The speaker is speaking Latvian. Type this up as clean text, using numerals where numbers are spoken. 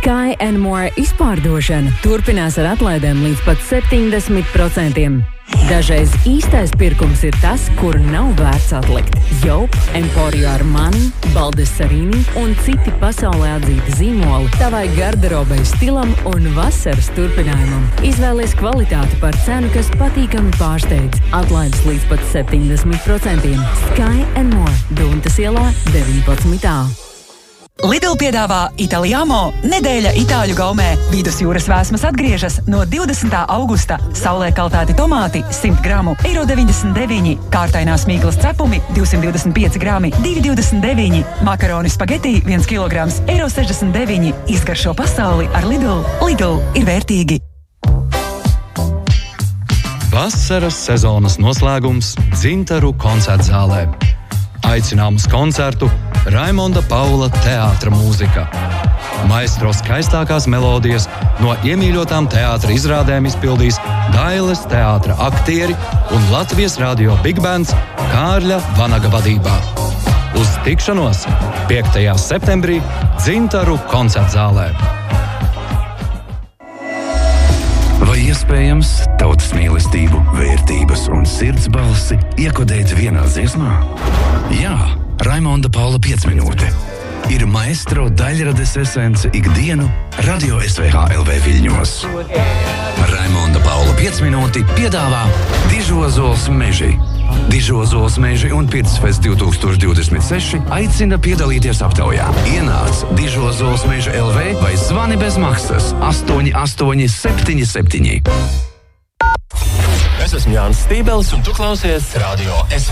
Sky and More izpārdošana turpinās ar atlaidēm līdz pat 70%. Dažreiz īstais pirkums ir tas, kuru nav vērts atlikt. Jope, Emporio Armani, Baldessarini un citi pasaulē atzīti zīmoli tavai garderobei stilam un vasaras turpinājumam. Izvēlies kvalitāti par cenu, kas patīkami pārsteidz. Atlaides līdz pat 70%. Sky and More, Duntas ielā 19. Lidl piedāvā Italiamo nedēļa Itāļu gaumē. Vidusjūras vēsmas atgriežas no 20. augusta. Saulē kaltāti tomāti 100 gramu, €1,99. Kārtainās mīklas cepumi 225 grami, €2,29. Makaroni spageti 1 kilograms, €69. Izgaršo pasauli ar Lidl. Lidl ir vērtīgi. Vasaras sezonas noslēgums Dzintaru koncertzālē. Aicinām uz koncertu Raimonda Paula teātra mūzika. Maestro skaistākās melodijas no iemīļotām teātra izrādēm izpildīs Dailes teātra aktieri un Latvijas radio Big Bands Kārļa Vanaga vadībā. Uz tikšanos 5. septembrī Dzintaru koncertzālē. Vai iespējams tautas mīlestību, vērtības un sirds balsi iekodēt vienā dziesmā? Jā, Raimonda Paula 5 minūte. Ir maestro daļrades esence ikdienu Radio SVH LV Viļņos. Raimonda Paula 5 minūti piedāvā Dižozols meži. Dižozols meži un Pirtsfest 2026 aicina piedalīties aptaujā. Ienāc Dižozols meži LV vai zvani bez maksas 8877. Es esmu Jānis Stībels un tu klausies Radio SVH.